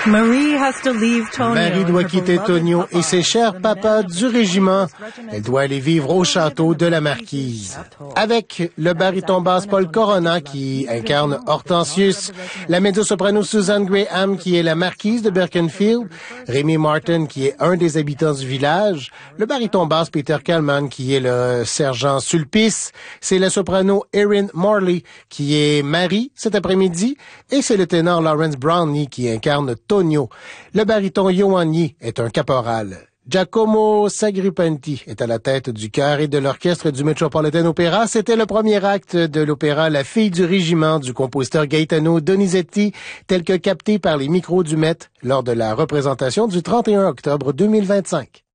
Marie doit quitter Tonio et ses chers papas du régiment. Elle doit aller vivre au château de la Marquise. Avec le baryton basse Paul Corona qui incarne Hortensius, la mezzo-soprano Susan Graham qui est la marquise de Berkenfield, Rémi Martin qui est un des habitants du village, le baryton basse Peter Kalman qui est le sergent Sulpice, c'est la soprano Erin Morley qui est Marie cet après-midi et c'est le ténor Lawrence Brownlee qui incarne Tonio. Le baryton Ioanni est un caporal. Giacomo Sagripenti est à la tête du chœur et de l'orchestre du Metropolitan Opera. C'était le premier acte de l'opéra La fille du régiment du compositeur Gaetano Donizetti, tel que capté par les micros du Met lors de la représentation du 31 octobre 2025.